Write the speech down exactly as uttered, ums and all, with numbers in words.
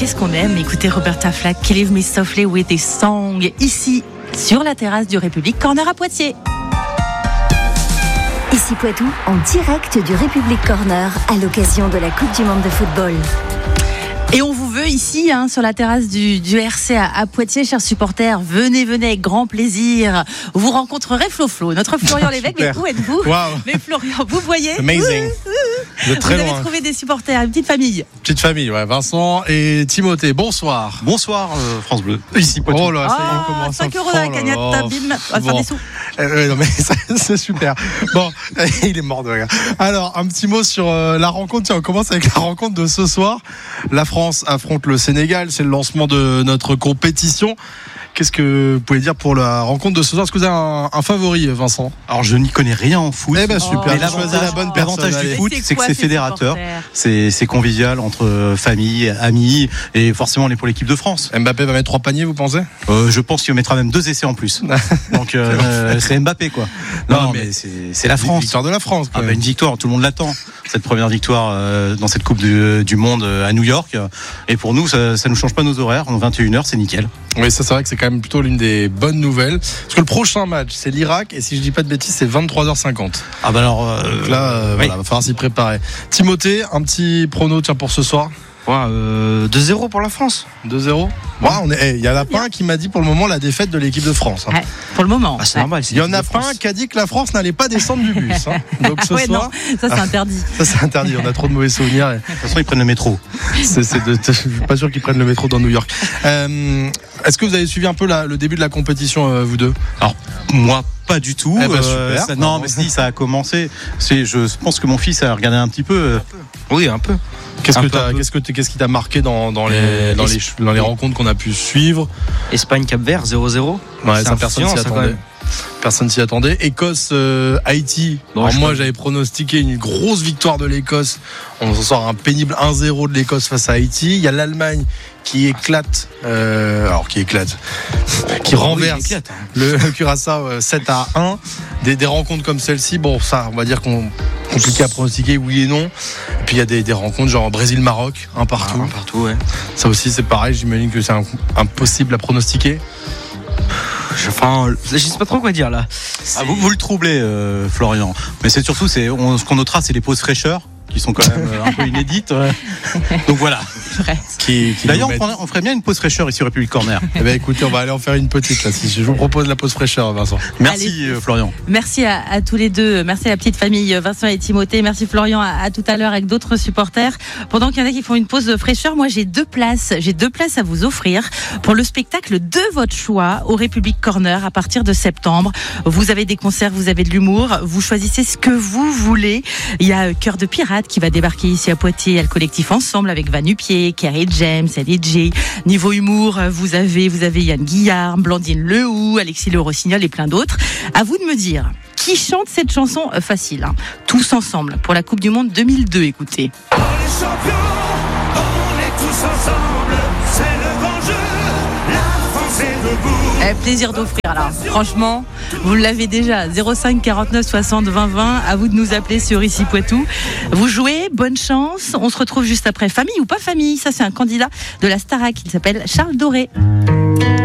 qu'est-ce qu'on aime écouter Roberta Flack, Qui Leave Me Softly with a Song, ici, sur la terrasse du République Corner à Poitiers. Ici Poitou, en direct du République Corner, à l'occasion de la Coupe du Monde de football. Et on vous veut ici, hein, sur la terrasse du, du R C à, à Poitiers, chers supporters. Venez, venez, avec grand plaisir. Vous rencontrerez Flo Flo, notre Florian Lévesque. Mais où êtes-vous ? Wow. Mais Florian, vous voyez ? Amazing. De très vous loin. avez trouvé des supporters, une petite famille. Petite famille, ouais. Vincent et Timothée, bonsoir. Bonsoir euh, France Bleu. Ici Poitou. Oh là, ça y est, on Ah, commence. cinq à euros la fond, là, cagnotte, là. bim, on va faire Bon. des sous. Euh, ouais, non, mais ça, c'est super. Bon, il est mort de rire. Alors, un petit mot sur euh, la rencontre. Tiens, on commence avec la rencontre de ce soir. La France affronte le Sénégal. C'est le lancement de notre compétition. Qu'est-ce que vous pouvez dire pour la rencontre de ce soir ? Est-ce que vous avez un, un favori, Vincent ? Alors je n'y connais rien en foot. Eh ben super, Mais vous choisissez la bonne personne. l'avantage du allez. foot, Mais c'est que quoi, c'est ces fédérateur. supporters ? C'est, c'est convivial entre famille, amis, et forcément on est pour l'équipe de France. Mbappé va mettre trois paniers, vous pensez ? Euh, je pense qu'il mettra même deux essais en plus. Donc euh, c'est Mbappé quoi. Non, Non, non, mais mais c'est, c'est la France. Victoire de la France. Ah Quand bah, même. une victoire, tout le monde l'attend. Cette première victoire euh, dans cette Coupe du, du Monde euh, à New York. Et pour nous, ça, ça nous change pas nos horaires. En vingt et une heures, c'est nickel. Oui, ça c'est vrai que c'est quand même plutôt l'une des bonnes nouvelles. Parce que le prochain match, c'est l'Irak, et si je dis pas de bêtises, c'est vingt-trois heures cinquante. Ah bah alors. Euh, Donc là, euh, oui. voilà, va falloir s'y préparer. Timothée, un petit prono tiens, pour ce soir. Ouais, euh, deux zéro pour la France. deux zéro. Il ouais, on est, il y a Lapin qui m'a dit pour le moment la défaite de l'équipe de France. Hein. Ouais, pour le moment. Ah, c'est Ouais. normal. c'est Il y en l'équipe a de pas un France. qui a dit que la France n'allait pas descendre du bus. Hein. Donc ce Ouais, soir, non, ça c'est interdit. ça c'est interdit. On a trop de mauvais souvenirs. Et De toute façon, ils prennent le métro. c'est, c'est de, je suis pas sûr qu'ils prennent le métro dans New York. Euh, est-ce que vous avez suivi un peu la, le début de la compétition, euh, vous deux ? Alors moi pas du tout. Eh ben, Euh, super. ça- non mais si ça a commencé. C'est, je pense que mon fils a regardé un petit peu. euh, Oui, un peu. Qu'est-ce, Un que peu, t'as, un peu. qu'est-ce, que t'es- qu'est-ce qui t'a marqué dans, dans, les, Euh, dans, es- les, dans les rencontres qu'on a pu suivre ? Espagne Cap Vert zéro zéro. Ouais, C'est ça, personne s'y insouciant, ça, quand attendait. même. Personne s'y attendait. Écosse, euh, Haïti. Non, Alors je moi, crois- j'avais pronostiqué une grosse victoire de l'Écosse. On s'en sort un pénible un zéro de l'Écosse face à Haïti. Il y a l'Allemagne qui éclate, euh, alors qui éclate, qui Oh, oui, renverse il éclate, hein. le, le Curaçao euh, sept à un. Des, des rencontres comme celle-ci, bon, ça, on va dire qu'on compliqué à pronostiquer, oui et non. Et puis il y a des, des rencontres genre Brésil-Maroc, un partout. Ah, un partout, ouais. Ça aussi, c'est pareil. J'imagine que c'est un- impossible à pronostiquer. Je, enfin, je sais pas trop quoi dire là. Ah, vous, vous le troublez, euh, Florian. Mais c'est surtout, c'est, on, ce qu'on notera, c'est les pauses fraîcheurs qui sont quand même euh, un peu inédites. Ouais. Donc voilà. Qui, qui D'ailleurs, nous on, mettent- prendrait- on ferait bien une pause fraîcheur ici au République Corner. Eh ben écoutez, on va aller en faire une petite là. Si je vous propose la pause fraîcheur, Vincent. Merci Allez. euh, Florian. Merci à, à tous les deux. Merci à la petite famille Vincent et Timothée. Merci Florian à, à tout à l'heure avec d'autres supporters. Pendant qu'il y en a qui font une pause de fraîcheur, moi j'ai deux places. J'ai deux places à vous offrir pour le spectacle de votre choix au République Corner à partir de septembre. Vous avez des concerts, vous avez de l'humour. Vous choisissez ce que vous voulez. Il y a euh, Cœur de Pirate qui va débarquer ici à Poitiers. Il y a le collectif Ensemble avec Vanupier, Kerry James, L J. Niveau humour, vous avez, vous avez Yann Guillard, Blandine Lehoux, Alexis Le Rossignol et plein d'autres. À vous de me dire qui chante cette chanson euh, facile, hein. Tous ensemble pour la Coupe du Monde deux mille deux. Écoutez. On est champions, on est tous ensemble, c'est le grand jeu, la France est debout. Eh, plaisir d'offrir là. Franchement, vous l'avez déjà. zéro cinq quarante-neuf soixante vingt vingt. À vous de nous appeler sur Ici Poitou. Vous jouez, bonne chance. On se retrouve juste après. Famille ou pas famille, ça c'est un candidat de la Starac. Il s'appelle Charles Doré.